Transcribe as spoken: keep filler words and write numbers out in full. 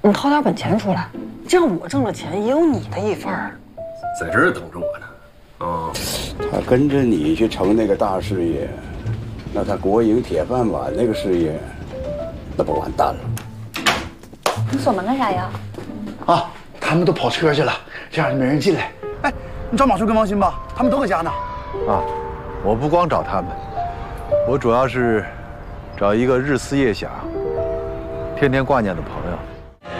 你掏点本钱出来，这样我挣了钱也有你的一份儿。 在这儿等着我呢。啊， 他跟着你去成那个大事业，那他国营铁饭碗那个事业，那不完蛋了？ 你锁门干啥呀？ 啊，他们都跑车去了，这样就没人进来。哎，你找马叔跟王鑫吧，他们都搁家呢。 啊，我不光找他们，我主要是找一个日思夜想、天天挂念的朋友。